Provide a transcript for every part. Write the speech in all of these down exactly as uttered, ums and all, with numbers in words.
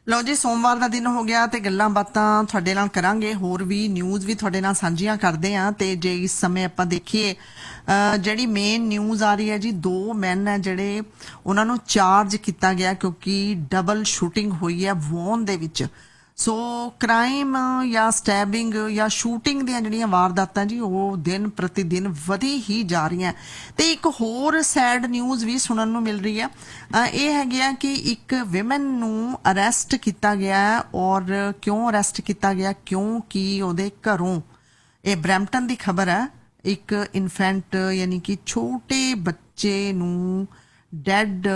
ਲਓ ਜੀ, ਸੋਮਵਾਰ ਦਾ ਦਿਨ ਹੋ ਗਿਆ ਤੇ ਗੱਲਾਂ ਬਾਤਾਂ ਤੁਹਾਡੇ ਨਾਲ ਕਰਾਂਗੇ। ਹੋਰ ਵੀ ਨਿਊਜ਼ ਵੀ ਤੁਹਾਡੇ ਨਾਲ ਸਾਂਝੀਆਂ ਕਰਦੇ ਆਂ। ਤੇ ਜੇ ਇਸ ਸਮੇਂ ਆਪਾਂ ਦੇਖੀਏ ਜਿਹੜੀ ਮੇਨ ਨਿਊਜ਼ ਆ ਰਹੀ ਹੈ ਜੀ, ਦੋ ਮੈਨ ਹੈ ਜਿਹੜੇ ਉਹਨਾਂ ਨੂੰ ਚਾਰਜ ਕੀਤਾ ਗਿਆ ਕਿਉਂਕਿ ਡਬਲ ਸ਼ੂਟਿੰਗ ਹੋਈ ਹੈ ਵੌਨ ਦੇ ਵਿੱਚ। ਸੋ ਕ੍ਰਾਈਮ ਜਾਂ ਸਟੈਬਿੰਗ ਜਾਂ ਸ਼ੂਟਿੰਗ ਦੀਆਂ ਜਿਹੜੀਆਂ ਵਾਰਦਾਤਾਂ ਜੀ ਉਹ ਦਿਨ ਪ੍ਰਤੀ ਦਿਨ ਵਧੀ ਹੀ ਜਾ ਰਹੀਆਂ। ਤੇ ਇੱਕ ਹੋਰ ਸੈਡ ਨਿਊਜ਼ ਵੀ ਸੁਣਨ ਨੂੰ ਮਿਲ ਰਹੀ ਹੈ। ਇਹ ਹੈਗੀ ਆ ਕਿ ਇੱਕ ਵਿਮਨ ਨੂੰ ਅਰੈਸਟ ਕੀਤਾ ਗਿਆ ਔਰ ਕਿਉਂ ਅਰੈਸਟ ਕੀਤਾ ਗਿਆ? ਕਿਉਂਕਿ ਉਹਦੇ ਘਰੋਂ, ਇਹ ਬਰੈਂਪਟਨ ਦੀ ਖਬਰ ਹੈ, ਇੱਕ ਇਨਫੈਂਟ ਯਾਨੀ ਕਿ ਛੋਟੇ ਬੱਚੇ ਨੂੰ ਡੈਡ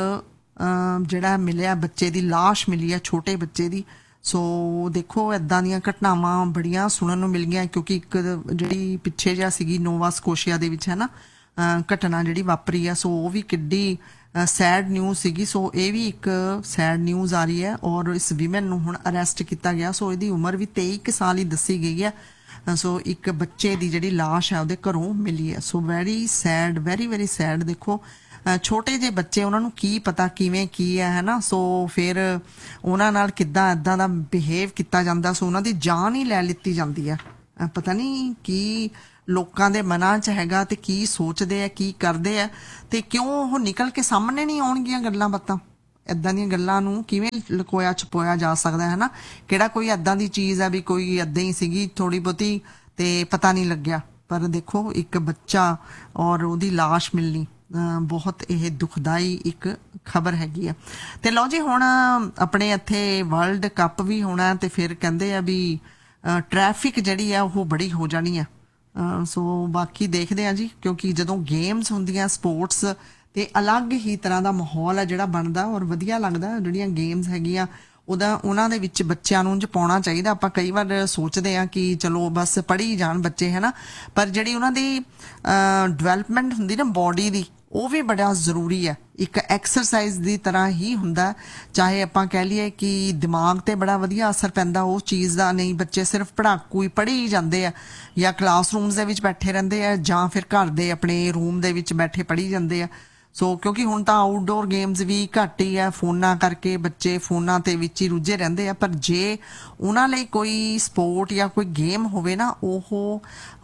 ਜਿਹੜਾ ਮਿਲਿਆ, ਬੱਚੇ ਦੀ ਲਾਸ਼ ਮਿਲੀ ਹੈ, ਛੋਟੇ ਬੱਚੇ ਦੀ। ਸੋ ਦੇਖੋ, ਇੱਦਾਂ ਦੀਆਂ ਘਟਨਾਵਾਂ ਬੜੀਆਂ ਸੁਣਨ ਨੂੰ ਮਿਲ ਗਈਆਂ ਕਿਉਂਕਿ ਇੱਕ ਜਿਹੜੀ ਪਿੱਛੇ ਜਿਹਾ ਸੀਗੀ ਨੋਵਾ ਸਕੋਸ਼ੀਆ ਦੇ ਵਿੱਚ ਹੈ ਨਾ ਘਟਨਾ ਜਿਹੜੀ ਵਾਪਰੀ ਆ, ਸੋ ਉਹ ਵੀ ਕਿੱਡੀ ਸੈਡ ਨਿਊਜ਼ ਸੀਗੀ। ਸੋ ਇਹ ਵੀ ਇੱਕ ਸੈਡ ਨਿਊਜ਼ ਆ ਰਹੀ ਹੈ ਔਰ ਇਸ ਵਿਮਨ ਨੂੰ ਹੁਣ ਅਰੈਸਟ ਕੀਤਾ ਗਿਆ। ਸੋ ਇਹਦੀ ਉਮਰ ਵੀ ਤੇਈ ਕੁ ਸਾਲ ਹੀ ਦੱਸੀ ਗਈ ਹੈ। ਸੋ ਇੱਕ ਬੱਚੇ ਦੀ ਜਿਹੜੀ ਲਾਸ਼ ਹੈ ਉਹਦੇ ਘਰੋਂ ਮਿਲੀ ਹੈ। So very sad, very very sad. ਦੇਖੋ, ਛੋਟੇ ਜਿਹੇ ਬੱਚੇ, ਉਹਨਾਂ ਨੂੰ ਕੀ ਪਤਾ ਕਿਵੇਂ ਕੀ ਹੈ ਹੈ ਨਾ। ਸੋ ਫਿਰ ਉਹਨਾਂ ਨਾਲ ਕਿੱਦਾਂ ਇੱਦਾਂ ਦਾ ਬਿਹੇਵ ਕੀਤਾ ਜਾਂਦਾ। ਸੋ ਉਹਨਾਂ ਦੀ ਜਾਨ ਹੀ ਲੈ ਲਿੱਤੀ ਜਾਂਦੀ ਹੈ। ਪਤਾ ਨਹੀਂ ਕੀ ਲੋਕਾਂ ਦੇ ਮਨਾਂ 'ਚ ਹੈਗਾ ਤੇ ਕੀ ਸੋਚਦੇ ਆ, ਕੀ ਕਰਦੇ ਆ, ਤੇ ਕਿਉਂ ਉਹ ਨਿਕਲ ਕੇ ਸਾਹਮਣੇ ਨਹੀਂ ਆਉਣਗੀਆਂ ਗੱਲਾਂ ਬਾਤਾਂ। ਇੱਦਾਂ ਦੀਆਂ ਗੱਲਾਂ ਨੂੰ ਕਿਵੇਂ ਲੁਕੋਇਆ ਛੁਪੋਇਆ ਜਾ ਸਕਦਾ ਹੈ ਨਾ। ਕਿਹੜਾ ਕੋਈ ਇੱਦਾਂ ਦੀ ਚੀਜ਼ ਹੈ ਵੀ ਕੋਈ ਇੱਦਾਂ ਹੀ ਸੀਗੀ ਥੋੜੀ ਬਹੁਤੀ ਤੇ ਪਤਾ ਨਹੀਂ ਲੱਗਿਆ। ਪਰ ਦੇਖੋ, ਇੱਕ ਬੱਚਾ ਔਰ ਉਹਦੀ ਲਾਸ਼ ਮਿਲਣੀ ਬਹੁਤ ਇਹ ਦੁਖਦਾਈ ਇੱਕ ਖਬਰ ਹੈਗੀ ਆ। ਤੇ ਲਓ ਜੀ, ਹੁਣ ਆਪਣੇ ਇੱਥੇ ਵਰਲਡ ਕੱਪ ਵੀ ਹੋਣਾ ਤੇ ਫਿਰ ਕਹਿੰਦੇ ਆ ਵੀ ਟ੍ਰੈਫਿਕ ਜਿਹੜੀ ਆ ਉਹ ਬੜੀ ਹੋ ਜਾਣੀ ਆ। ਸੋ ਬਾਕੀ ਦੇਖਦੇ ਆ ਜੀ, ਕਿਉਂਕਿ ਜਦੋਂ ਗੇਮਸ ਹੁੰਦੀਆਂ ਸਪੋਰਟਸ ਤੇ ਅਲੱਗ ਹੀ ਤਰ੍ਹਾਂ ਦਾ ਮਾਹੌਲ ਹੈ ਜਿਹੜਾ ਬਣਦਾ ਔਰ ਵਧੀਆ ਲੱਗਦਾ। ਜਿਹੜੀਆਂ ਗੇਮਸ ਹੈਗੀਆਂ ਉਹਦਾ ਉਹਨਾਂ ਦੇ ਵਿੱਚ ਬੱਚਿਆਂ ਨੂੰ ਉਂਝ ਪਾਉਣਾ ਚਾਹੀਦਾ। ਆਪਾਂ ਕਈ ਵਾਰ ਸੋਚਦੇ ਹਾਂ ਕਿ ਚਲੋ ਬਸ ਪੜ੍ਹੀ ਜਾਣ ਬੱਚੇ ਹੈ ਨਾ, ਪਰ ਜਿਹੜੀ ਉਹਨਾਂ ਦੀ ਡਿਵੈਲਪਮੈਂਟ ਹੁੰਦੀ ਨਾ ਬੋਡੀ ਦੀ, ਉਹ ਵੀ ਬੜਾ ਜ਼ਰੂਰੀ ਹੈ। ਇੱਕ ਐਕਸਰਸਾਈਜ਼ ਦੀ ਤਰ੍ਹਾਂ ਹੀ ਹੁੰਦਾ। ਚਾਹੇ ਆਪਾਂ ਕਹਿ ਲਈਏ ਕਿ ਦਿਮਾਗ ਤੇ ਬੜਾ ਵਧੀਆ ਅਸਰ ਪੈਂਦਾ ਉਸ ਚੀਜ਼ ਦਾ। ਨਹੀਂ, ਬੱਚੇ ਸਿਰਫ ਪੜ੍ਹਾਕੂ ਹੀ ਪੜ੍ਹੀ ਜਾਂਦੇ ਆ ਜਾਂ ਕਲਾਸਰੂਮਸ ਦੇ ਵਿੱਚ ਬੈਠੇ ਰਹਿੰਦੇ ਆ ਜਾਂ ਫਿਰ ਘਰ ਦੇ ਆਪਣੇ ਰੂਮ ਦੇ ਵਿੱਚ ਬੈਠੇ ਪੜ੍ਹੀ ਜਾਂਦੇ ਆ। ਸੋ ਕਿਉਂਕਿ ਹੁਣ ਤਾਂ ਆਊਟਡੋਰ ਗੇਮਸ ਵੀ ਘੱਟ ਹੀ ਆ, ਫੋਨਾਂ ਕਰਕੇ ਬੱਚੇ ਫੋਨਾਂ ਤੇ ਵਿੱਚ ਹੀ ਰੁੱਝੇ ਰਹਿੰਦੇ ਆ। ਪਰ ਜੇ ਉਹਨਾਂ ਲਈ ਕੋਈ ਸਪੋਰਟ ਜਾਂ ਕੋਈ ਗੇਮ ਹੋਵੇ ਨਾ, ਉਹ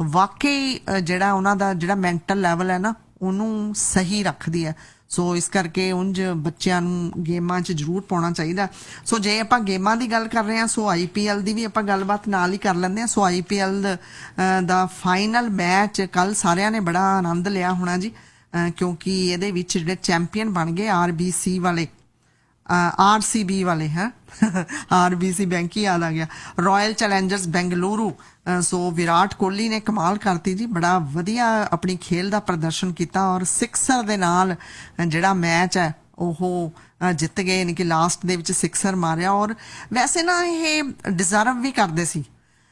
ਵਾਕਈ ਜਿਹੜਾ ਉਹਨਾਂ ਦਾ ਜਿਹੜਾ ਮੈਂਟਲ ਲੈਵਲ ਹੈ ਨਾ ਉਹਨੂੰ ਸਹੀ ਰੱਖਦੀ ਹੈ। ਸੋ ਇਸ ਕਰਕੇ ਉਂਝ ਬੱਚਿਆਂ ਨੂੰ ਗੇਮਾਂ 'ਚ ਜ਼ਰੂਰ ਪਾਉਣਾ ਚਾਹੀਦਾ। ਸੋ ਜੇ ਆਪਾਂ ਗੇਮਾਂ ਦੀ ਗੱਲ ਕਰ ਰਹੇ ਹਾਂ, ਸੋ ਆਈ ਪੀ ਐਲ ਦੀ ਵੀ ਆਪਾਂ ਗੱਲਬਾਤ ਨਾਲ ਹੀ ਕਰ ਲੈਂਦੇ ਹਾਂ। ਸੋ ਆਈ ਪੀ ਐਲ ਦਾ ਫਾਈਨਲ ਮੈਚ ਕੱਲ ਸਾਰਿਆਂ ਨੇ ਬੜਾ ਆਨੰਦ ਲਿਆ ਹੋਣਾ ਜੀ, ਕਿਉਂਕਿ ਇਹਦੇ ਵਿੱਚ ਜਿਹੜੇ ਚੈਂਪੀਅਨ ਬਣ ਗਏ ਆਰ ਬੀ ਸੀ ਵਾਲੇ, ਆਰ ਸੀ ਬੀ ਵਾਲੇ ਹੈ ਆਰ ਬੀ ਸੀ ਬੈਂਕ ਹੀ ਯਾਦ ਆ ਗਿਆ, ਰਾਇਲ ਚੈਲੰਜਰਸ ਬੈਂਗਲੁਰੂ। ਸੋ ਵਿਰਾਟ ਕੋਹਲੀ ਨੇ ਕਮਾਲ ਕਰਤੀ ਜੀ, ਬੜਾ ਵਧੀਆ ਆਪਣੀ ਖੇਲ ਦਾ ਪ੍ਰਦਰਸ਼ਨ ਕੀਤਾ ਔਰ ਸਿਕਸਰ ਦੇ ਨਾਲ ਜਿਹੜਾ ਮੈਚ ਹੈ ਉਹ ਜਿੱਤ ਗਏ। ਯਾਨੀ ਕਿ ਲਾਸਟ ਦੇ ਵਿੱਚ ਸਿਕਸਰ ਮਾਰਿਆ ਔਰ ਵੈਸੇ ਨਾ ਇਹ ਡਿਜ਼ਰਵ ਵੀ ਕਰਦੇ ਸੀ।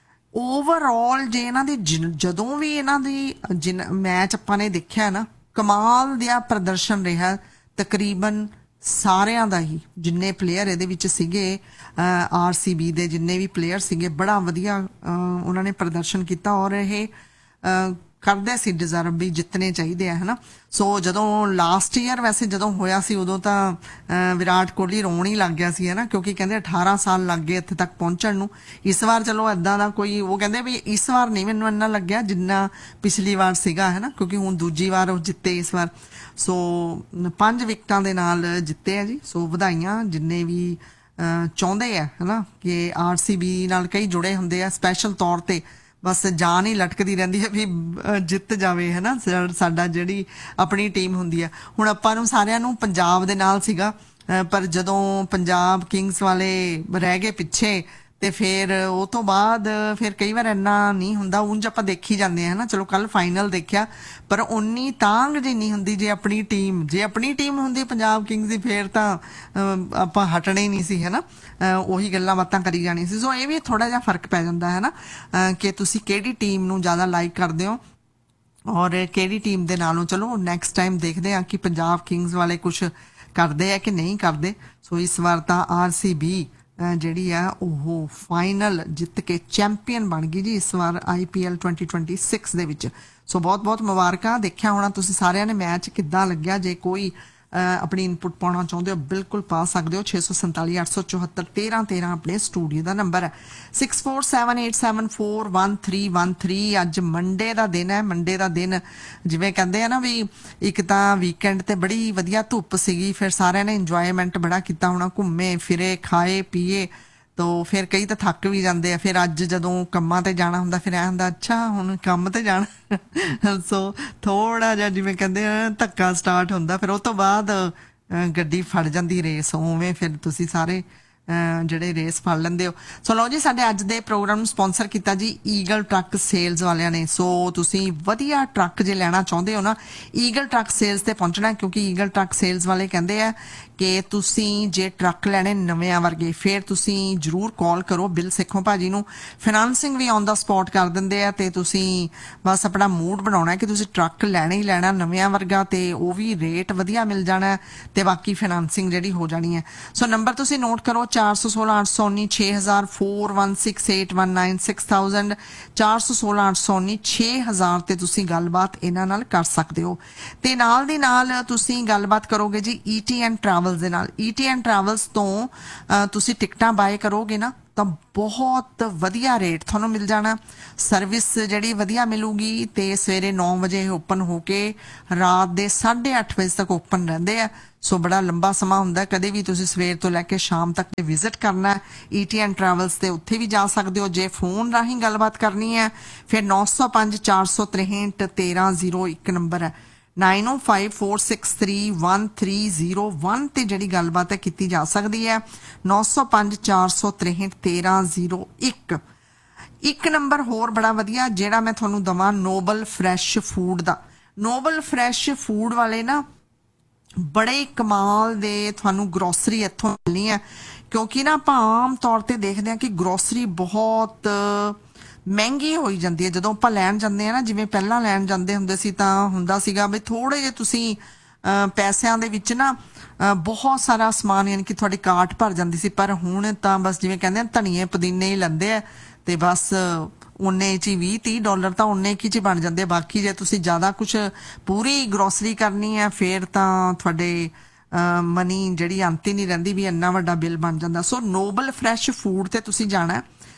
ਓਵਰਆਲ ਜੇ ਇਹਨਾਂ ਦੀ ਜਦੋਂ ਵੀ ਇਹਨਾਂ ਦੀ ਜਿਨ ਮੈਚ ਆਪਾਂ ਨੇ ਦੇਖਿਆ ਨਾ, ਕਮਾਲ ਦਾ ਪ੍ਰਦਰਸ਼ਨ ਰਿਹਾ ਤਕਰੀਬਨ ਸਾਰਿਆਂ ਦਾ ਹੀ। ਜਿੰਨੇ ਪਲੇਅਰ ਇਹਦੇ ਵਿੱਚ ਸੀਗੇ ਆਰ ਸੀ ਬੀ ਦੇ, ਜਿੰਨੇ ਵੀ ਪਲੇਅਰ ਸੀਗੇ, ਬੜਾ ਵਧੀਆ ਉਹਨਾਂ ਨੇ ਪ੍ਰਦਰਸ਼ਨ ਕੀਤਾ ਔਰ ਇਹ ਕਰਦੇ ਸੀ ਡਿਜ਼ਰਵ ਵੀ ਜਿੱਤਣੇ ਚਾਹੀਦੇ ਆ, ਹੈ ਨਾ। ਸੋ ਜਦੋਂ ਲਾਸਟ ਈਅਰ ਵੈਸੇ ਜਦੋਂ ਹੋਇਆ ਸੀ ਉਦੋਂ ਤਾਂ ਵਿਰਾਟ ਕੋਹਲੀ ਰੋਣ ਹੀ ਲੱਗ ਗਿਆ ਸੀ, ਹੈ ਨਾ, ਕਿਉਂਕਿ ਕਹਿੰਦੇ ਅਠਾਰਾਂ ਸਾਲ ਲੱਗ ਗਏ ਇੱਥੇ ਤੱਕ ਪਹੁੰਚਣ ਨੂੰ। ਇਸ ਵਾਰ ਚਲੋ ਇੱਦਾਂ ਦਾ ਕੋਈ, ਉਹ ਕਹਿੰਦੇ ਵੀ ਇਸ ਵਾਰ ਨਹੀਂ ਮੈਨੂੰ ਇੰਨਾ ਲੱਗਿਆ ਜਿੰਨਾ ਪਿਛਲੀ ਵਾਰ ਸੀਗਾ, ਹੈ ਨਾ, ਕਿਉਂਕਿ ਹੁਣ ਦੂਜੀ ਵਾਰ ਉਹ ਜਿੱਤੇ ਇਸ ਵਾਰ। ਸੋ ਪੰਜ ਵਿਕਟਾਂ ਦੇ ਨਾਲ ਜਿੱਤੇ ਆ ਜੀ। ਸੋ ਵਧਾਈਆਂ ਜਿੰਨੇ ਵੀ ਚਾਹੁੰਦੇ ਆ, ਹੈ ਨਾ, ਕਿ ਆਰ ਸੀ ਬੀ ਨਾਲ ਕਈ ਜੁੜੇ ਹੁੰਦੇ ਆ ਸਪੈਸ਼ਲ ਤੌਰ ਤੇ, ਬਸ ਜਾਨ ਹੀ ਲਟਕਦੀ ਰਹਿੰਦੀ ਹੈ ਵੀ ਜਿੱਤ ਜਾਵੇ, ਹੈ ਨਾ, ਸਾਡਾ ਜਿਹੜੀ ਆਪਣੀ ਟੀਮ ਹੁੰਦੀ ਆ। ਹੁਣ ਆਪਾਂ ਨੂੰ ਸਾਰਿਆਂ ਨੂੰ ਪੰਜਾਬ ਦੇ ਨਾਲ ਸੀਗਾ, ਪਰ ਜਦੋਂ ਪੰਜਾਬ ਕਿੰਗਸ ਵਾਲੇ ਰਹਿ ਗਏ ਪਿੱਛੇ ਤੇ ਫਿਰ ਉਹ ਤੋਂ ਬਾਅਦ ਫਿਰ ਕਈ ਵਾਰ ਇੰਨਾ ਨਹੀਂ ਹੁੰਦਾ। ਉਂਝ ਆਪਾਂ ਦੇਖੀ ਜਾਂਦੇ ਹਾਂ ਨਾ, ਚਲੋ ਕੱਲ ਫਾਈਨਲ ਦੇਖਿਆ, ਪਰ ਉਨੀ ਤਾਂਗ ਜੀ ਨਹੀਂ ਹੁੰਦੀ ਜੇ ਆਪਣੀ ਟੀਮ ਜੇ ਆਪਣੀ ਟੀਮ ਹੁੰਦੀ ਪੰਜਾਬ ਕਿੰਗਸ ਦੀ, ਫਿਰ ਤਾਂ ਆਪਾਂ ਹਟਣਾ ਹੀ ਨਹੀਂ ਸੀ, ਹੈ ਨਾ, ਉਹੀ ਗੱਲਾਂ ਬਾਤਾਂ ਕਰੀ ਜਾਣੀ ਸੀ। ਸੋ ਇਹ ਵੀ ਥੋੜਾ ਜਿਹਾ ਫਰਕ ਪੈ ਜਾਂਦਾ ਹੈ ਨਾ, ਕਿ ਤੁਸੀਂ ਕਿਹੜੀ ਟੀਮ ਨੂੰ ਜ਼ਿਆਦਾ ਲਾਈਕ ਕਰਦੇ ਹੋ ਔਰ ਕਿਹੜੀ ਟੀਮ ਦੇ ਨਾਲੋਂ। ਚਲੋ ਨੈਕਸਟ ਟਾਈਮ ਦੇਖਦੇ ਹਾਂ ਕਿ ਪੰਜਾਬ ਕਿੰਗਸ ਵਾਲੇ ਕੁਛ ਕਰਦੇ ਆ ਕਿ ਨਹੀਂ ਕਰਦੇ। ਸੋ ਇਸ ਵਾਰ ਤਾਂ ਆਰ ਸੀ ਬੀ ਜਿਹੜੀ ਆ ਉਹ ਫਾਈਨਲ ਜਿੱਤ ਕੇ ਚੈਂਪੀਅਨ ਬਣ ਗਈ ਜੀ ਇਸ ਵਾਰ ਆਈ P L twenty twenty six ਦੇ ਵਿੱਚ। ਸੋ ਬਹੁਤ ਬਹੁਤ ਮੁਬਾਰਕਾਂ। ਦੇਖਿਆ ਹੋਣਾ ਤੁਸੀਂ ਸਾਰਿਆਂ ਨੇ ਮੈਚ, ਕਿੱਦਾਂ ਲੱਗਿਆ? ਜੇ ਕੋਈ ਆਪਣੀ ਇਨਪੁਟ ਪਾਉਣਾ ਚਾਹੁੰਦੇ ਹੋ ਬਿਲਕੁਲ ਪਾ ਸਕਦੇ ਹੋ। ਛੇ ਸੌ ਸੰਤਾਲੀ ਅੱਠ ਸੌ ਚੁਹੱਤਰ ਤੇਰਾਂ ਤੇਰਾਂ ਆਪਣੇ ਸਟੂਡੀਓ ਦਾ ਨੰਬਰ ਹੈ। Six four seven eight seven four one three one three. ਅੱਜ ਮੰਡੇ ਦਾ ਦਿਨ ਹੈ। ਮੰਡੇ ਦਾ ਦਿਨ ਜਿਵੇਂ ਕਹਿੰਦੇ ਆ ਨਾ ਵੀ ਇੱਕ ਤਾਂ ਵੀਕਐਂਡ ਤੇ ਬੜੀ ਵਧੀਆ ਧੁੱਪ ਸੀਗੀ, ਫਿਰ ਸਾਰਿਆਂ ਨੇ ਇੰਜੋਏਮੈਂਟ ਬੜਾ ਕੀਤਾ ਹੋਣਾ, ਘੁੰਮੇ ਫਿਰੇ ਖਾਏ ਪੀਏ, ਤੋ ਫਿਰ ਕਈ ਤਾਂ ਥੱਕ ਵੀ ਜਾਂਦੇ ਆ। ਫਿਰ ਅੱਜ ਜਦੋਂ ਕੰਮਾਂ ਤੇ ਜਾਣਾ ਹੁੰਦਾ ਫਿਰ ਐਂ ਹੁੰਦਾ ਅੱਛਾ ਹੁਣ ਕੰਮ ਤੇ ਜਾਣਾ ਸੋ ਥੋੜਾ ਜਿਹਾ ਜਿਵੇਂ ਕਹਿੰਦੇ ਆ ਧੱਕਾ ਸਟਾਰਟ ਹੁੰਦਾ, ਫਿਰ ਉਹ ਤੋਂ ਬਾਅਦ ਗੱਡੀ ਫੜ ਜਾਂਦੀ ਰੇਸ। ਉਵੇਂ ਫਿਰ ਤੁਸੀਂ ਸਾਰੇ ਜਿਹੜੇ ਰੇਸ ਫੜ ਲੈਂਦੇ ਹੋ। ਸੋ ਲਓ ਜੀ, ਸਾਡੇ ਅੱਜ ਦੇ ਪ੍ਰੋਗਰਾਮ ਨੂੰ ਸਪਾਂਸਰ ਕੀਤਾ ਜੀ ਈਗਲ ਟਰੱਕ ਸੇਲਸ ਵਾਲਿਆਂ ਨੇ। ਸੋ ਤੁਸੀਂ ਵਧੀਆ ਟਰੱਕ ਜੇ ਲੈਣਾ ਚਾਹੁੰਦੇ ਹੋ ਨਾ, ਈਗਲ ਟਰੱਕ ਸੇਲਸ ਤੇ ਪਹੁੰਚਣਾ, ਕਿਉਂਕਿ ਈਗਲ ਟਰੱਕ ਸੇਲਸ ਵਾਲੇ ਕਹਿੰਦੇ ਆ ਕਿ ਤੁਸੀਂ ਜੇ ਟਰੱਕ ਲੈਣੇ ਨਵਿਆਂ ਵਰਗੇ ਫਿਰ ਤੁਸੀਂ ਜ਼ਰੂਰ ਕਾਲ ਕਰੋ ਬਿਲ ਸੇਖੋਂ ਭਾਜੀ ਨੂੰ। ਫਾਈਨਾਂਸਿੰਗ ਵੀ ਔਨ ਦਾ ਸਪੌਟ ਕਰ ਦਿੰਦੇ ਆ, ਤੇ ਤੁਸੀਂ ਬਸ ਆਪਣਾ ਮੂਡ ਬਣਾਉਣਾ ਕਿ ਤੁਸੀਂ ਟਰੱਕ ਲੈਣਾ ਹੀ ਲੈਣਾ ਨਵਿਆਂ ਵਰਗਾ, ਤੇ ਉਹ ਵੀ ਰੇਟ ਵਧੀਆ ਮਿਲ ਜਾਣਾ, ਤੇ ਬਾਕੀ ਫਾਈਨਾਂਸਿੰਗ ਜਿਹੜੀ ਹੋ ਜਾਣੀ ਹੈ। ਸੋ ਨੰਬਰ ਤੁਸੀਂ ਨੋਟ ਕਰੋ ਚਾਰ ਸੌ ਸੋਲਾਂ ਅੱਠ ਸੌ ਉੱਨੀ ਛੇ ਹਜ਼ਾਰ four one six eight one nine six thousand ਚਾਰ ਸੌ ਸੋਲਾਂ ਅੱਠ ਸੌ ਉੱਨੀ ਛੇ ਹਜ਼ਾਰ ਤੇ ਤੁਸੀਂ ਗੱਲਬਾਤ ਇਹਨਾਂ ਨਾਲ ਕਰ ਸਕਦੇ ਹੋ। ਤੇ ਨਾਲ ਦੀ ਨਾਲ ਤੁਸੀਂ ਗੱਲਬਾਤ ਕਰੋਗੇ ਜੀ ਈਟੀ ਐਂਡ ਟਰੈਵਲਸ ਦੇ ਨਾਲ। ਈਟੀ ਐਂਡ ਟਰੈਵਲਸ ਤੋਂ ਤੁਸੀਂ ਟਿਕਟਾਂ ਬਾਏ ਕਰੋਗੇ ਨਾ ਤਾਂ ਬਹੁਤ ਵਧੀਆ ਰੇਟ ਤੁਹਾਨੂੰ ਮਿਲ ਜਾਣਾ, ਸਰਵਿਸ ਜਿਹੜੀ ਵਧੀਆ ਮਿਲੂਗੀ, ਤੇ ਸਵੇਰੇ ਨੌ ਵਜੇ ਓਪਨ ਹੋ ਕੇ ਰਾਤ ਦੇ ਸਾਢੇ ਅੱਠ ਵਜੇ ਤੱਕ ਓਪਨ ਰਹਿੰਦੇ ਆ। ਸੋ ਬੜਾ ਲੰਬਾ ਸਮਾਂ ਹੁੰਦਾ, ਕਦੇ ਵੀ ਤੁਸੀਂ ਸਵੇਰ ਤੋਂ ਲੈ ਕੇ ਸ਼ਾਮ ਤੱਕ ਵਿਜ਼ਿਟ ਕਰਨਾ ਈਟੀ ਐਂਡ ਟਰੈਵਲਸ ਤੇ ਉੱਥੇ ਵੀ ਜਾ ਸਕਦੇ ਹੋ। ਜੇ ਫੋਨ ਰਾਹੀਂ ਗੱਲਬਾਤ ਕਰਨੀ ਹੈ ਫਿਰ ਨੌ ਸੌ ਪੰਜ ਚਾਰ ਸੌ ਤਰੇਹਠ ਤੇਰਾਂ ਜ਼ੀਰੋ ਇੱਕ ਨੰਬਰ ਹੈ, ਨਾਈਨ ਓ five four six three one three zero one ਤੇ ਜਿਹੜੀ ਗੱਲਬਾਤ ਹੈ ਕੀਤੀ ਜਾ ਸਕਦੀ ਹੈ। ਨੌ ਸੌ ਪੰਜ ਚਾਰ ਸੌ ਤਰੇਹਠ ਤੇਰਾਂ ਜ਼ੀਰੋ ਇੱਕ। ਇੱਕ ਨੰਬਰ ਹੋਰ ਬੜਾ ਵਧੀਆ ਜਿਹੜਾ ਮੈਂ ਤੁਹਾਨੂੰ ਦਵਾਂ ਨੋਬਲ ਫਰੈਸ਼ ਫੂਡ ਦਾ। ਨੋਬਲ ਫਰੈਸ਼ ਫੂਡ ਵਾਲੇ ਨਾ ਬੜੇ ਕਮਾਲ ਦੇ ਤੁਹਾਨੂੰ ਗਰੋਸਰੀ ਇੱਥੋਂ ਮਿਲਣੀ ਹੈ, ਕਿਉਂਕਿ ਨਾ ਆਪਾਂ ਆਮ ਤੌਰ ਤੇ ਦੇਖਦੇ ਹਾਂ ਕਿ ਗਰੋਸਰੀ ਬਹੁਤ ਮਹਿੰਗੀ ਹੋਈ ਜਾਂਦੀ ਹੈ ਜਦੋਂ ਆਪਾਂ ਲੈਣ ਜਾਂਦੇ ਹਾਂ ਨਾ। ਜਿਵੇਂ ਪਹਿਲਾਂ ਲੈਣ ਜਾਂਦੇ ਹੁੰਦੇ ਸੀ ਤਾਂ ਹੁੰਦਾ ਸੀਗਾ ਵੀ ਥੋੜੇ ਜਿਹੇ ਤੁਸੀਂ ਪੈਸਿਆਂ ਦੇ ਵਿੱਚ ਨਾ ਬਹੁਤ ਸਾਰਾ ਸਮਾਨ ਯਾਨੀ ਕਿ ਤੁਹਾਡੀ ਕਾਰਟ ਭਰ ਜਾਂਦੀ ਸੀ, ਪਰ ਹੁਣ ਤਾਂ ਬਸ ਜਿਵੇਂ ਕਹਿੰਦੇ ਆ ਧਨੀਏ ਪੁਦੀਨੇ ਹੀ ਲੈਂਦੇ ਆ ਤੇ ਬਸ ਉਨੇ 'ਚ ਹੀ ਵੀਹ ਤੀਹ ਡਾਲਰ ਤਾਂ ਉਨੇ 'ਚ ਹੀ ਬਣ ਜਾਂਦੇ। ਬਾਕੀ ਜੇ ਤੁਸੀਂ ਜ਼ਿਆਦਾ ਕੁਛ ਪੂਰੀ ਗਰੋਸਰੀ ਕਰਨੀ ਹੈ ਫਿਰ ਤਾਂ ਤੁਹਾਡੇ ਮਨੀ ਜਿਹੜੀ ਅੰਤ ਹੀ ਨਹੀਂ ਰਹਿੰਦੀ ਵੀ ਇੰਨਾ ਵੱਡਾ ਬਿੱਲ ਬਣ ਜਾਂਦਾ। ਸੋ ਨੋਬਲ ਫਰੈਸ਼ ਫੂਡ ਤੇ ਤੁਸੀਂ ਜਾਣਾ।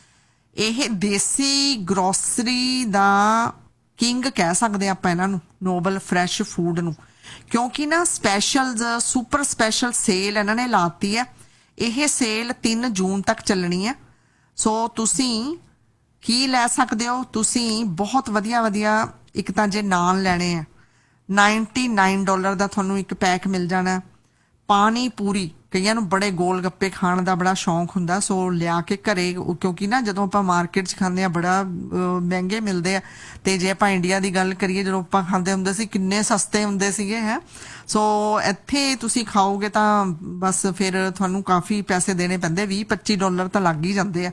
ਇਹ ਦੇਸੀ ਗਰੋਸਰੀ ਦਾ ਕਿੰਗ ਕਹਿ ਸਕਦੇ ਆਪਾਂ ਇਹਨਾਂ ਨੂੰ, ਨੋਬਲ ਫਰੈਸ਼ ਫੂਡ ਨੂੰ, ਕਿਉਂਕਿ ਨਾ ਸਪੈਸ਼ਲ ਸੁਪਰ ਸਪੈਸ਼ਲ ਸੇਲ ਇਹਨਾਂ ਨੇ ਲਾਤੀ ਹੈ। ਇਹ ਸੇਲ ਤਿੰਨ ਜੂਨ ਤੱਕ ਚੱਲਣੀ ਹੈ। ਸੋ ਤੁਸੀਂ ਕੀ ਲੈ ਸਕਦੇ ਹੋ, ਤੁਸੀਂ ਬਹੁਤ ਵਧੀਆ ਵਧੀਆ ਇੱਕ ਤਾਂ ਜੇ ਨਾਨ ਲੈਣੇ ਆ ਨਾਈਨਟੀ ਨਾਈਨ ਡਾਲਰ ਦਾ ਤੁਹਾਨੂੰ ਇੱਕ ਪੈਕ ਮਿਲ ਜਾਣਾ। ਪਾਣੀ ਪੂਰੀ, ਕਈਆਂ ਨੂੰ ਬੜੇ ਗੋਲ ਗੱਪੇ ਖਾਣ ਦਾ ਬੜਾ ਸ਼ੌਂਕ ਹੁੰਦਾ, ਸੋ ਲਿਆ ਕੇ ਘਰੇ, ਕਿਉਂਕਿ ਨਾ ਜਦੋਂ ਆਪਾਂ ਮਾਰਕੀਟ 'ਚ ਖਾਂਦੇ ਆ ਬੜਾ ਮਹਿੰਗੇ ਮਿਲਦੇ ਆ, ਤੇ ਜੇ ਆਪਾਂ ਇੰਡੀਆ ਦੀ ਗੱਲ ਕਰੀਏ ਜਦੋਂ ਆਪਾਂ ਖਾਂਦੇ ਹੁੰਦੇ ਸੀ ਕਿੰਨੇ ਸਸਤੇ ਹੁੰਦੇ ਸੀਗੇ ਹੈ। ਸੋ ਇੱਥੇ ਤੁਸੀਂ ਖਾਓਗੇ ਤਾਂ ਬਸ ਫਿਰ ਤੁਹਾਨੂੰ ਕਾਫੀ ਪੈਸੇ ਦੇਣੇ ਪੈਂਦੇ, ਵੀਹ ਪੱਚੀ ਡਾਲਰ ਤਾਂ ਲੱਗ ਹੀ ਜਾਂਦੇ ਆ।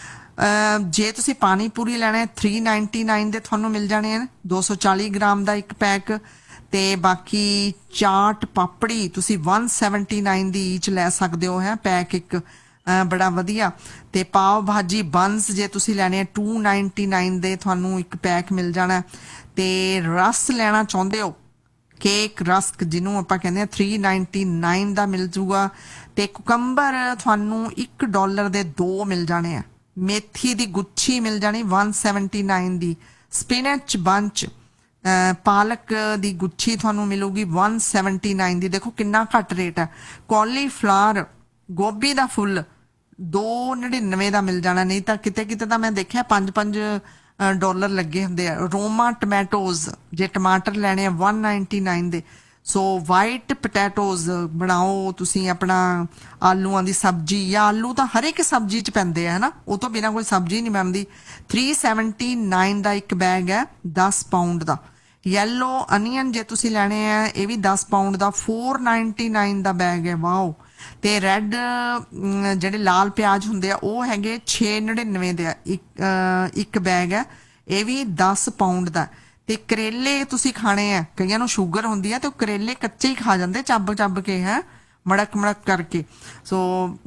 ਜੇ ਤੁਸੀਂ ਪਾਣੀ ਪੂਰੀ ਲੈਣਾ ਥ੍ਰੀ ਨਾਈਨਟੀ ਨਾਈਨ ਦੇ ਤੁਹਾਨੂੰ ਮਿਲ ਜਾਣੇ ਆ, ਦੋ ਸੌ ਚਾਲੀ ਗ੍ਰਾਮ ਦਾ ਇੱਕ ਪੈਕ, ਤੇ ਬਾਕੀ ਚਾਟ ਪਾਪੜੀ ਤੁਸੀਂ ਇੱਕ ਸੌ ਉਨੱਤਰ ਦੀ ਈਚ ਲੈ ਸਕਦੇ ਹੋ ਹੈ ਪੈਕ ਇੱਕ, ਬੜਾ ਵਧੀਆ। ਤੇ ਪਾਵ ਭਾਜੀ ਬੰਸ ਜੇ ਤੁਸੀਂ ਲੈਣੇ ਆ ਦੋ ਸੌ ਨਿਨਆਨਵੇਂ ਦੇ ਤੁਹਾਨੂੰ ਇੱਕ ਪੈਕ ਮਿਲ ਜਾਣਾ। ਤੇ ਰਸ ਲੈਣਾ ਚਾਹੁੰਦੇ ਹੋ ਕੇਕ ਰਸਕ ਜਿਹਨੂੰ ਆਪਾਂ ਕਹਿੰਦੇ ਆ ਤਿੰਨ ਸੌ ਨਿਨਆਨਵੇਂ ਦਾ ਮਿਲ ਜੂਗਾ। ਤੇ ਕੁਕੰਬਰ ਤੁਹਾਨੂੰ ਇੱਕ ਡਾਲਰ ਦੇ ਦੋ ਮਿਲ ਜਾਣੇ ਆ। ਮੇਥੀ ਦੀ ਗੁੱਛੀ ਮਿਲ ਜਾਣੀ ਇੱਕ ਸੌ ਉਨੱਤਰ ਦੀ। ਸਪਿਨਚ ਬੰਚ ਪਾਲਕ ਦੀ ਗੁੱਛੀ ਤੁਹਾਨੂੰ ਮਿਲੂਗੀ ਇੱਕ ਸੌ ਉਨੱਤਰ ਦੀ। ਦੇਖੋ ਕਿੰਨਾ ਘੱਟ ਰੇਟ ਹੈ। ਕੌਲੀਫਲਾਵਰ ਗੋਭੀ ਦਾ ਫੁੱਲ ਦੋ ਸੌ ਨੜਿਨਵੇਂ ਦਾ ਮਿਲ ਜਾਣਾ, ਨਹੀਂ ਤਾਂ ਕਿਤੇ ਕਿਤੇ ਤਾਂ ਮੈਂ ਦੇਖਿਆ ਪੰਜ ਪੰਜ ਡਾਲਰ ਲੱਗੇ ਹੁੰਦੇ ਆ। ਰੋਮਾ ਟਮੈਟੋਜ਼ ਜੇ ਟਮਾਟਰ ਲੈਣੇ ਆ ਇੱਕ ਸੌ ਨਿਨਆਨਵੇਂ ਦੇ। ਸੋ ਵਾਈਟ ਪੋਟੈਟੋਜ਼ ਬਣਾਓ ਤੁਸੀਂ ਆਪਣਾ ਆਲੂਆਂ ਦੀ ਸਬਜ਼ੀ, ਜਾਂ ਆਲੂ ਤਾਂ ਹਰ ਇੱਕ ਸਬਜ਼ੀ 'ਚ ਪੈਂਦੇ ਆ ਹੈ ਨਾ, ਉਹ ਤੋਂ ਬਿਨਾਂ ਕੋਈ ਸਬਜ਼ੀ ਨਹੀਂ ਬਣਦੀ। ਤਿੰਨ ਸੌ ਉਨੱਤਰ ਦਾ ਇੱਕ ਬੈਗ ਹੈ ਦਸ ਪਾਊਂਡ ਦਾ। ਯੈਲੋ ਅਨੀਅਨ ਜੇ ਤੁਸੀਂ ਲੈਣੇ ਆ ਇਹ ਵੀ ਦਸ ਪਾਊਂਡ ਦਾ ਚਾਰ ਸੌ ਨਿਨਆਨਵੇਂ ਦਾ ਬੈਗ ਹੈ। ਵਾਓ। ਤੇ ਰੈੱਡ ਜਿਹੜੇ ਲਾਲ ਪਿਆਜ਼ ਹੁੰਦੇ ਆ ਉਹ ਹੈਗੇ ਛੇ ਸੌ ਨੜਿਨਵੇਂ ਦੇ ਆ, ਇੱਕ ਇੱਕ ਬੈਗ ਹੈ, ਇਹ ਵੀ ਦਸ ਪਾਊਂਡ ਦਾ। ਤੇ ਕਰੇਲੇ ਤੁਸੀਂ ਖਾਣੇ ਆ, ਕਈਆਂ ਨੂੰ ਸ਼ੂਗਰ ਹੁੰਦੀ ਹੈ ਤੇ ਉਹ ਕਰੇਲੇ ਕੱਚੇ ਹੀ ਖਾ ਜਾਂਦੇ ਚੱਬ ਚੱਬ ਕੇ ਹੈ, ਮੜਕ ਮੜਕ ਕਰਕੇ। ਸੋ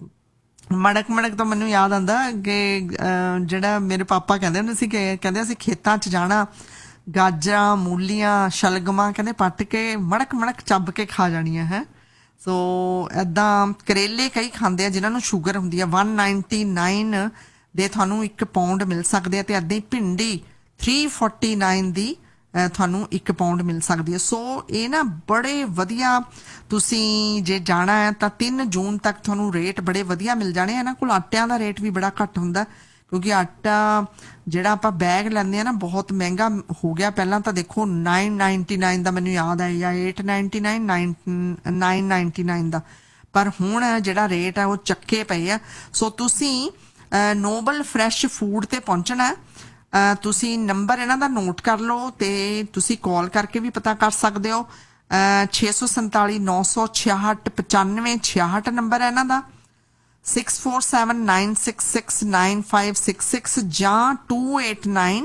ਮੜਕ ਮੜਕ ਤੋਂ ਮੈਨੂੰ ਯਾਦ ਆਉਂਦਾ ਕਿ ਜਿਹੜਾ ਮੇਰੇ ਪਾਪਾ ਕਹਿੰਦੇ ਹੁੰਦੇ ਸੀ ਕਿ ਕਹਿੰਦੇ ਅਸੀਂ ਖੇਤਾਂ 'ਚ ਜਾਣਾ, ਗਾਜਰਾਂ ਮੂਲੀਆਂ ਸ਼ਲਗਮਾਂ ਕਹਿੰਦੇ ਪੱਟ ਕੇ ਮੜਕ ਮੜਕ ਚੱਬ ਕੇ ਖਾ ਜਾਣੀਆਂ ਹੈ। ਸੋ ਇੱਦਾਂ ਕਰੇਲੇ ਕਈ ਖਾਂਦੇ ਆ ਜਿਨ੍ਹਾਂ ਨੂੰ ਸ਼ੂਗਰ ਹੁੰਦੀ ਆ ਇੱਕ ਸੌ ਨਿन्यानवे ਦੇ ਤੁਹਾਨੂੰ ਇੱਕ ਪਾਉਂਡ ਮਿਲ ਸਕਦੇ ਆ ਤੇ ਇੱਦਾਂ ਹੀ ਭਿੰਡੀ तीन सौ उनचास ਦੀ ਅ, ਤੁਹਾਨੂੰ ਇੱਕ ਪਾਉਂਡ ਮਿਲ ਸਕਦੀ ਹੈ। ਸੋ ਇਹ ਨਾ ਬੜੇ ਵਧੀਆ, ਤੁਸੀਂ ਜੇ ਜਾਣਾ ਹੈ ਤਾਂ ਤਿੰਨ ਜੂਨ ਤੱਕ ਤੁਹਾਨੂੰ ਰੇਟ ਬੜੇ ਵਧੀਆ ਮਿਲ ਜਾਣੇ। ਇਹਨਾਂ ਕੋਲ ਆਟਿਆਂ ਦਾ ਰੇਟ ਵੀ ਬੜਾ ਘੱਟ ਹੁੰਦਾ ਕਿਉਂਕਿ ਆਟਾ ਜਿਹੜਾ ਆਪਾਂ ਬੈਗ ਲੈਂਦੇ ਆ ਨਾ ਬਹੁਤ ਮਹਿੰਗਾ ਹੋ ਗਿਆ। ਪਹਿਲਾਂ ਤਾਂ ਦੇਖੋ नौ सौ निन्यानवे ਦਾ ਮੈਨੂੰ ਯਾਦ ਹੈ ਜਾਂ आठ सौ निन्यानवे नौ सौ निन्यानवे ਦਾ, ਪਰ ਹੁਣ ਜਿਹੜਾ ਰੇਟ ਹੈ ਉਹ ਚੱਕੇ ਪਏ ਆ। ਸੋ ਤੁਸੀਂ ਨੋਬਲ ਫਰੈਸ਼ ਫੂਡ ਤੇ ਪਹੁੰਚਣਾ ਹੈ। ਅ, ਤੁਸੀਂ ਨੰਬਰ ਇਹਨਾਂ ਦਾ ਨੋਟ ਕਰ ਲਓ ਤੇ ਤੁਸੀਂ ਕਾਲ ਕਰਕੇ ਵੀ ਪਤਾ ਕਰ ਸਕਦੇ ਹੋ। ਛੇ ਸੌ ਸੰਤਾਲੀ ਨੌ ਸੌ ਛਿਆਹਠ ਪਚਾਨਵੇਂ ਛਿਆਹਠ ਨੰਬਰ ਹੈ ਇਹਨਾਂ ਦਾ। Six four seven nine six six nine five six six ਜਾਂ to eight nine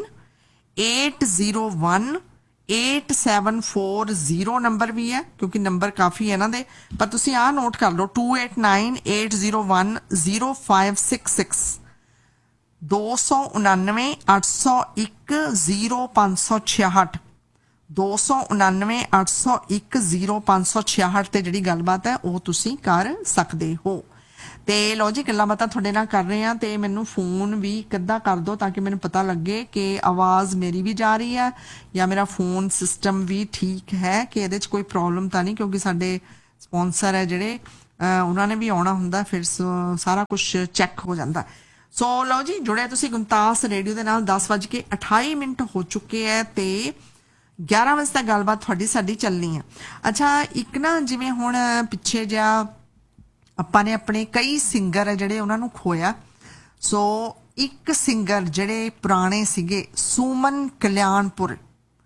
eight zero one eight seven four zero number ਵੀ ਹੈ ਕਿਉਂਕਿ ਨੰਬਰ ਕਾਫੀ ਹੈ ਇਹਨਾਂ ਦੇ, ਪਰ ਤੁਸੀਂ ਆਹ ਨੋਟ ਕਰ ਲਓ to eight nine eight zero one zero five six six दो सौ उनानवे अठ सौ एक जीरो पाँच सौ छियाहठ दो सौ उनानवे अठ सौ एक जीरो पाँच सौ छियाहठ ਤੇ ਜਿਹੜੀ ਗੱਲਬਾਤ ਹੈ ਉਹ ਤੁਸੀਂ ਕਰ ਸਕਦੇ ਹੋ। ਤੇ ਲੋ ਜੀ ਗੱਲਾਂ ਬਾਤਾਂ ਤੁਹਾਡੇ ਨਾਲ ਕਰ ਰਹੇ ਆ ਤੇ ਮੈਨੂੰ ਫੋਨ ਵੀ ਕਿੱਦਾਂ ਕਰ ਦੋ ਤਾਂ ਕਿ ਮੈਨੂੰ ਪਤਾ ਲੱਗੇ ਕਿ ਆਵਾਜ਼ ਮੇਰੀ ਵੀ ਜਾ ਰਹੀ ਹੈ ਜਾਂ ਮੇਰਾ ਫੋਨ ਸਿਸਟਮ ਵੀ ਠੀਕ ਹੈ, ਕਿ ਇਹਦੇ 'ਚ ਕੋਈ ਪ੍ਰੋਬਲਮ ਤਾਂ ਨਹੀਂ, ਕਿਉਂਕਿ ਸਾਡੇ ਸਪਾਂਸਰ ਹੈ ਜਿਹੜੇ ਉਹਨਾਂ ਨੇ ਵੀ ਆਉਣਾ ਹੁੰਦਾ, ਫਿਰ ਸਾਰਾ ਕੁਝ ਚੈੱਕ ਹੋ ਜਾਂਦਾ। ਸੋ ਲਓ ਜੀ ਜੁੜੇ ਤੁਸੀਂ ਗੁਮਤਾਸ ਰੇਡੀਓ ਦੇ ਨਾਲ। ਦਸ ਵੱਜ ਕੇ ਅਠਾਈ ਮਿੰਟ ਹੋ ਚੁੱਕੇ ਹੈ ਤੇ ਗਿਆਰਾਂ ਵਜੇ ਤੱਕ ਗੱਲਬਾਤ ਤੁਹਾਡੀ ਸਾਡੀ ਚੱਲਣੀ ਹੈ। ਅੱਛਾ, ਇੱਕ ਨਾ ਜਿਵੇਂ ਹੁਣ ਪਿੱਛੇ ਜਿਹਾ ਆਪਾਂ ਨੇ ਆਪਣੇ ਕਈ ਸਿੰਗਰ ਹੈ ਜਿਹੜੇ ਉਹਨਾਂ ਨੂੰ ਖੋਇਆ। ਸੋ ਇੱਕ ਸਿੰਗਰ ਜਿਹੜੇ ਪੁਰਾਣੇ ਸੀਗੇ ਸੁਮਨ ਕਲਿਆਣਪੁਰ,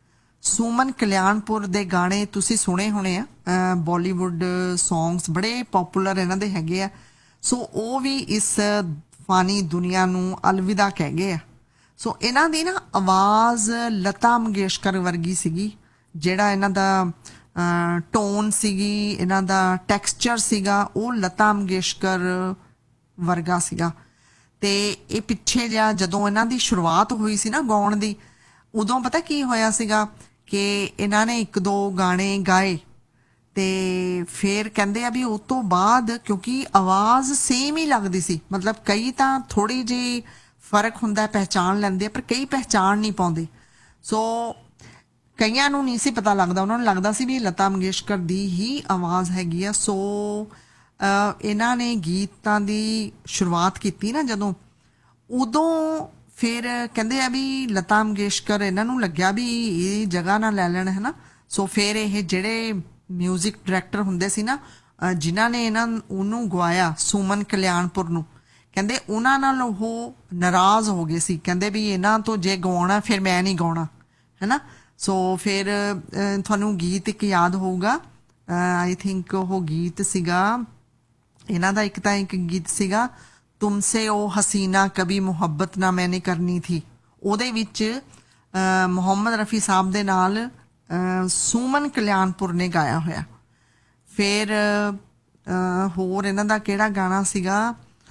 ਸੁਮਨ ਕਲਿਆਣਪੁਰ ਦੇ ਗਾਣੇ ਤੁਸੀਂ ਸੁਣੇ ਹੋਣੇ ਆ, ਬਾਲੀਵੁੱਡ ਸੌਂਗਸ ਬੜੇ ਪਪੂਲਰ ਇਹਨਾਂ ਦੇ ਹੈਗੇ ਆ। ਸੋ ਉਹ ਵੀ ਇਸ ਫਾਨੀ ਦੁਨੀਆ ਨੂੰ ਅਲਵਿਦਾ ਕਹਿ ਗਏ ਆ। ਸੋ ਇਹਨਾਂ ਦੀ ਨਾ ਆਵਾਜ਼ ਲਤਾ ਮੰਗੇਸ਼ਕਰ ਵਰਗੀ ਸੀਗੀ, ਜਿਹੜਾ ਇਹਨਾਂ ਦਾ ਟੋਨ ਸੀਗੀ, ਇਹਨਾਂ ਦਾ ਟੈਕਸਚਰ ਸੀਗਾ ਉਹ ਲਤਾ ਮੰਗੇਸ਼ਕਰ ਵਰਗਾ ਸੀਗਾ। ਤੇ ਇਹ ਪਿੱਛੇ ਜਿਹਾ ਜਦੋਂ ਇਹਨਾਂ ਦੀ ਸ਼ੁਰੂਆਤ ਹੋਈ ਸੀ ਨਾ ਗਾਉਣ ਦੀ, ਉਦੋਂ ਪਤਾ ਕੀ ਹੋਇਆ ਸੀਗਾ ਕਿ ਇਹਨਾਂ ਨੇ ਇੱਕ ਦੋ ਗਾਣੇ ਗਾਏ ਤੇ ਫਿਰ ਕਹਿੰਦੇ ਆ ਵੀ ਉਸ ਤੋਂ ਬਾਅਦ ਕਿਉਂਕਿ ਆਵਾਜ਼ ਸੇਮ ਹੀ ਲੱਗਦੀ ਸੀ, ਮਤਲਬ ਕਈ ਤਾਂ ਥੋੜੀ ਜਿਹੀ ਫਰਕ ਹੁੰਦਾ ਪਹਿਚਾਣ ਲੈਂਦੇ ਪਰ ਕਈ ਪਹਿਚਾਣ ਨਹੀਂ ਪਾਉਂਦੇ। ਸੋ ਕਈਆਂ ਨੂੰ ਨਹੀਂ ਸੀ ਪਤਾ ਲੱਗਦਾ, ਉਹਨਾਂ ਨੂੰ ਲੱਗਦਾ ਸੀ ਵੀ ਲਤਾ ਮੰਗੇਸ਼ਕਰ ਦੀ ਹੀ ਆਵਾਜ਼ ਹੈਗੀ ਆ। ਸੋ ਇਹਨਾਂ ਨੇ ਗੀਤਾਂ ਦੀ ਸ਼ੁਰੂਆਤ ਕੀਤੀ ਨਾ ਜਦੋਂ, ਉਦੋਂ ਫਿਰ ਕਹਿੰਦੇ ਆ ਵੀ ਲਤਾ ਮੰਗੇਸ਼ਕਰ ਇਹਨਾਂ ਨੂੰ ਲੱਗਿਆ ਵੀ ਇਹ ਜਗ੍ਹਾ ਨਾ ਲੈ ਲੈਣ, ਹੈ ਨਾ। ਸੋ ਫਿਰ ਇਹ ਜਿਹੜੇ ਮਿਊਜ਼ਿਕ ਡਾਇਰੈਕਟਰ ਹੁੰਦੇ ਸੀ ਨਾ ਜਿਨ੍ਹਾਂ ਨੇ ਇਹਨਾਂ ਉਹਨੂੰ ਗਵਾਇਆ ਸੁਮਨ ਕਲਿਆਣਪੁਰ ਨੂੰ, ਕਹਿੰਦੇ ਉਹਨਾਂ ਨਾਲ ਉਹ ਨਾਰਾਜ਼ ਹੋ ਗਏ ਸੀ, ਕਹਿੰਦੇ ਵੀ ਇਹਨਾਂ ਤੋਂ ਜੇ ਗਵਾਉਣਾ ਫਿਰ ਮੈਂ ਨਹੀਂ ਗਾਉਣਾ, ਹੈ ਨਾ। ਸੋ ਫਿਰ ਤੁਹਾਨੂੰ ਗੀਤ ਇੱਕ ਯਾਦ ਹੋਊਗਾ, ਆਈ ਥਿੰਕ ਉਹ ਗੀਤ ਸੀਗਾ ਇਹਨਾਂ ਦਾ, ਇੱਕ ਤਾਂ ਇੱਕ ਗੀਤ ਸੀਗਾ ਤੁਮਸੇ ਉਹ ਹਸੀਨਾ ਕਭੀ ਮੁਹੱਬਤ ਨਾ ਮੈਨੇ ਕਰਨੀ ਥੀ, ਉਹਦੇ ਵਿੱਚ ਮੁਹੰਮਦ ਰਫੀ ਸਾਹਿਬ ਦੇ ਨਾਲ ਸੁਮਨ ਕਲਿਆਣਪੁਰ ਨੇ ਗਾਇਆ ਹੋਇਆ। ਫਿਰ ਹੋਰ ਇਹਨਾਂ ਦਾ ਕਿਹੜਾ ਗਾਣਾ ਸੀਗਾ,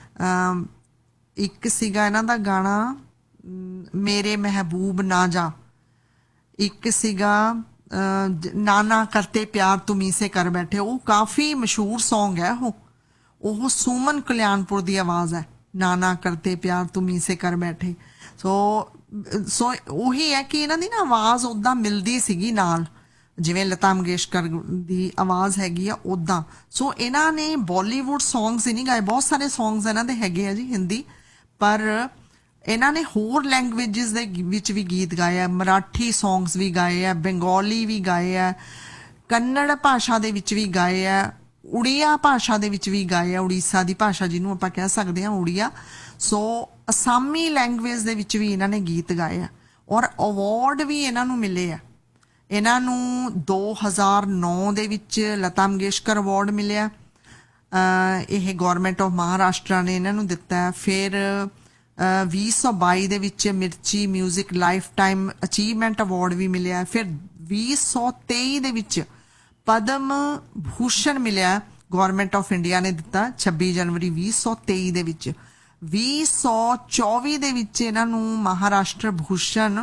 ਇੱਕ ਸੀਗਾ ਇਹਨਾਂ ਦਾ ਗਾਣਾ ਮੇਰੇ ਮਹਿਬੂਬ ਨਾ ਜਾ, ਇੱਕ ਸੀਗਾ ਨਾਨਾ ਕਰਤੇ ਪਿਆਰ ਤੁਮੀ ਸੇ ਕਰ ਬੈਠੇ, ਉਹ ਕਾਫੀ ਮਸ਼ਹੂਰ ਸੌਂਗ ਹੈ। ਉਹ ਉਹ ਸੁਮਨ ਕਲਿਆਣਪੁਰ ਦੀ ਆਵਾਜ਼ ਹੈ, ਨਾਨਾ ਕਰਤੇ ਪਿਆਰ ਤੁਮੀ ਸੇ ਕਰ ਬੈਠੇ। ਸੋ ਸੋ ਉਹੀ ਹੈ ਕਿ ਇਹਨਾਂ ਦੀ ਨਾ ਆਵਾਜ਼ ਉੱਦਾਂ ਮਿਲਦੀ ਸੀਗੀ ਨਾਲ, ਜਿਵੇਂ ਲਤਾ ਮੰਗੇਸ਼ਕਰ ਦੀ ਆਵਾਜ਼ ਹੈਗੀ ਆ ਉੱਦਾਂ। ਸੋ ਇਹਨਾਂ ਨੇ ਬਾਲੀਵੁੱਡ ਸੌਂਗਸ ਹੀ ਨਹੀਂ ਗਾਏ, ਬਹੁਤ ਸਾਰੇ ਸੌਂਗਸ ਇਹਨਾਂ ਦੇ ਹੈਗੇ ਆ ਜੀ ਹਿੰਦੀ, ਪਰ ਇਹਨਾਂ ਨੇ ਹੋਰ ਲੈਂਗੁਏਜਸ ਦੇ ਵਿੱਚ ਵੀ ਗੀਤ ਗਾਏ ਆ, ਮਰਾਠੀ ਸੌਂਗਸ ਵੀ ਗਾਏ ਆ, ਬੰਗਾਲੀ ਵੀ ਗਾਏ ਆ, ਕੰਨੜ ਭਾਸ਼ਾ ਦੇ ਵਿੱਚ ਵੀ ਗਾਏ ਆ, ਉੜੀਆ ਭਾਸ਼ਾ ਦੇ ਵਿੱਚ ਵੀ ਗਾਏ ਆ, ਉੜੀਸਾ ਦੀ ਭਾਸ਼ਾ ਜਿਹਨੂੰ ਆਪਾਂ ਕਹਿ ਸਕਦੇ ਹਾਂ ਉੜੀਆ। ਸੋ ਅਸਾਮੀ ਲੈਂਗੁਏਜ ਦੇ ਵਿੱਚ ਵੀ ਇਹਨਾਂ ਨੇ ਗੀਤ ਗਾਏ ਆ ਔਰ ਅਵਾਰਡ ਵੀ ਇਹਨਾਂ ਨੂੰ ਮਿਲੇ ਆ। ਇਹਨਾਂ ਨੂੰ ਦੋ ਹਜ਼ਾਰ ਨੌ ਦੇ ਵਿੱਚ ਲਤਾ ਮੰਗੇਸ਼ਕਰ ਅਵਾਰਡ ਮਿਲਿਆ, ਇਹ ਗੌਰਮੈਂਟ ਆਫ ਮਹਾਰਾਸ਼ਟਰ ਨੇ ਇਹਨਾਂ ਨੂੰ ਦਿੱਤਾ। ਫਿਰ ਵੀਹ ਸੌ ਬਾਈ ਦੇ ਵਿੱਚ ਮਿਰਚੀ music life time achievement award ਵੀ ਮਿਲਿਆ। ਫਿਰ ਵੀਹ ਸੌ ਤੇਈ ਦੇ ਵਿੱਚ ਪਦਮ ਭੂਸ਼ਣ ਮਿਲਿਆ, ਗੌਰਮੈਂਟ ਆਫ ਇੰਡੀਆ ਨੇ ਦਿੱਤਾ ਛੱਬੀ ਜਨਵਰੀ ਵੀਹ ਸੌ ਤੇਈ ਦੇ ਵਿੱਚ। ਵੀਹ ਸੌ ਚੌਵੀ ਦੇ ਵਿੱਚ ਇਹਨਾਂ ਨੂੰ ਮਹਾਰਾਸ਼ਟਰ ਭੂਸ਼ਣ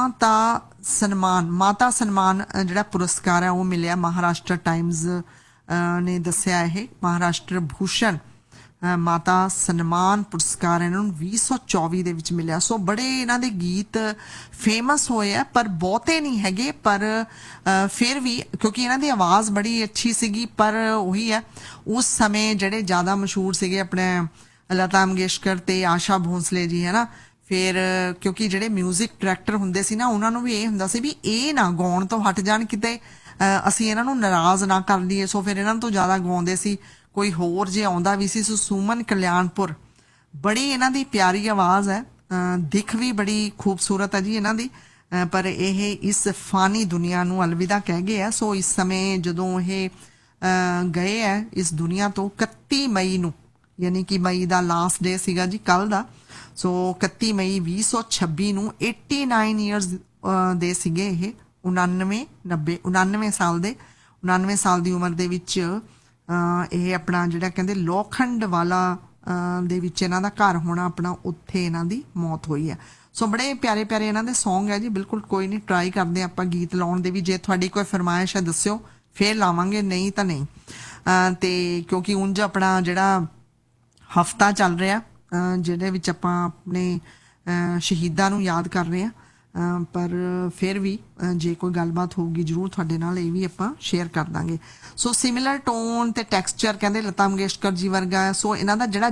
ਮਾਤਾ ਸਨਮਾਨ ਮਾਤਾ ਸਨਮਾਨ ਜਿਹੜਾ ਪੁਰਸਕਾਰ ਹੈ ਉਹ ਮਿਲਿਆ ਮਹਾਰਾਸ਼ਟਰ ਟਾਈਮਜ਼ ਅਹ, ਨੇ ਦੱਸਿਆ ਇਹ ਮਹਾਰਾਸ਼ਟਰ ਭੂਸ਼ਣ ਅਹ, ਮਾਤਾ ਸਨਮਾਨ ਪੁਰਸਕਾਰ ਇਹਨਾਂ ਨੂੰ ਵੀਹ ਸੌ ਚੌਵੀ ਦੇ ਵਿੱਚ ਮਿਲਿਆ। ਸੋ ਬੜੇ ਇਹਨਾਂ ਦੇ ਗੀਤ ਫੇਮਸ ਹੋਏ ਆ, ਪਰ ਬਹੁਤੇ ਨਹੀਂ ਹੈਗੇ, ਪਰ ਅਹ, ਫਿਰ ਵੀ ਕਿਉਂਕਿ ਇਹਨਾਂ ਦੀ ਆਵਾਜ਼ ਬੜੀ ਅੱਛੀ ਸੀਗੀ, ਪਰ ਉਹੀ ਹੈ ਉਸ ਸਮੇਂ ਜਿਹੜੇ ਜ਼ਿਆਦਾ ਮਸ਼ਹੂਰ ਸੀਗੇ ਆਪਣੇ ਲਤਾ ਮੰਗੇਸ਼ਕਰ ਤੇ ਆਸ਼ਾ ਭੋਸਲੇ ਜੀ, ਹੈ ਨਾ। ਫਿਰ ਕਿਉਂਕਿ ਜਿਹੜੇ ਮਿਊਜ਼ਿਕ ਡਾਇਰੈਕਟਰ ਹੁੰਦੇ ਸੀ ਨਾ, ਉਹਨਾਂ ਨੂੰ ਵੀ ਇਹ ਹੁੰਦਾ ਸੀ ਵੀ ਇਹ ਨਾ ਗਾਉਣ ਤੋਂ ਹਟ ਜਾਣ, ਕਿਤੇ ਅਹ, ਅਸੀਂ ਇਹਨਾਂ ਨੂੰ ਨਾਰਾਜ਼ ਨਾ ਕਰ ਲਈਏ। ਸੋ ਫਿਰ ਇਹਨਾਂ ਤੋਂ ਜ਼ਿਆਦਾ ਗਾਉਂਦੇ ਸੀ। ਕੋਈ ਹੋਰ ਜੇ ਆਉਂਦਾ ਵੀ ਸੀ, ਸੋ ਸੁਮਨ ਕਲਿਆਣਪੁਰ, ਬੜੀ ਇਹਨਾਂ ਦੀ ਪਿਆਰੀ ਆਵਾਜ਼ ਹੈ, ਅਹ, ਦਿੱਖ ਵੀ ਬੜੀ ਖੂਬਸੂਰਤ ਹੈ ਜੀ ਇਹਨਾਂ ਦੀ, ਅਹ, ਪਰ ਇਹ ਇਸ ਫਾਨੀ ਦੁਨੀਆ ਨੂੰ ਅਲਵਿਦਾ ਕਹਿ ਗਏ ਆ। ਸੋ ਇਸ ਸਮੇਂ ਜਦੋਂ ਇਹ ਅਹ, ਗਏ ਹੈ ਇਸ ਦੁਨੀਆ ਤੋਂ ਇਕੱਤੀ ਮਈ ਨੂੰ, ਯਾਨੀ ਕਿ ਮਈ ਦਾ ਲਾਸਟ ਡੇ ਸੀਗਾ ਜੀ ਕੱਲ ਦਾ। ਸੋ ਇਕੱਤੀ ਮਈ ਵੀਹ ਸੌ ਛੱਬੀ ਨੂੰ ਨੜਿਨਵੇਂ ਇਅਰਸ ਦੇ ਸੀਗੇ ਇਹ, ਉਣਾਨਵੇਂ ਨੱਬੇ ਉਣਾਨਵੇਂ ਸਾਲ ਦੇ ਉਣਾਨਵੇਂ ਸਾਲ ਦੀ ਉਮਰ ਦੇ ਵਿੱਚ ਅਹ, ਇਹ ਆਪਣਾ ਜਿਹੜਾ ਕਹਿੰਦੇ ਲੋਖੰਡ ਵਾਲਾ ਅਹ, ਦੇ ਵਿੱਚ ਇਹਨਾਂ ਦਾ ਘਰ ਹੋਣਾ ਆਪਣਾ, ਉੱਥੇ ਇਹਨਾਂ ਦੀ ਮੌਤ ਹੋਈ ਹੈ। ਸੋ ਬੜੇ ਪਿਆਰੇ ਪਿਆਰੇ ਇਹਨਾਂ ਦੇ ਸੌਂਗ ਹੈ ਜੀ। ਬਿਲਕੁਲ ਕੋਈ ਨਹੀਂ, ਟਰਾਈ ਕਰਦੇ ਆਪਾਂ ਗੀਤ ਲਾਉਣ ਦੇ ਵੀ। ਜੇ ਤੁਹਾਡੀ ਕੋਈ ਫਰਮਾਇਸ਼ ਹੈ ਦੱਸਿਓ, ਫੇਰ ਲਾਵਾਂਗੇ, ਨਹੀਂ ਤਾਂ ਨਹੀਂ। ਅਹ, ਤੇ ਕਿਉਂਕਿ ਉਂਝ ਆਪਣਾ ਜਿਹੜਾ ਹਫਤਾ ਚੱਲ ਰਿਹਾ ਅਹ, ਜਿਹਦੇ ਵਿੱਚ ਆਪਾਂ ਆਪਣੇ ਅਹ, ਸ਼ਹੀਦਾਂ ਨੂੰ ਯਾਦ ਕਰ ਰਹੇ ਹਾਂ, ਅਹ, ਪਰ ਫਿਰ ਵੀ ਅਹ, ਜੇ ਕੋਈ ਗੱਲਬਾਤ ਹੋਊਗੀ ਜ਼ਰੂਰ ਤੁਹਾਡੇ ਨਾਲ ਇਹ ਵੀ ਆਪਾਂ ਸ਼ੇਅਰ ਕਰ ਦਾਂਗੇ। ਸੋ ਸਿਮਿਲਰ ਟੋਨ ਤੇ ਟੈਕਸਚਰ ਕਹਿੰਦੇ ਲਤਾ ਮੰਗੇਸ਼ਕਰ ਜੀ ਵਰਗਾ। ਸੋ ਇਹਨਾਂ ਦਾ ਜਿਹੜਾ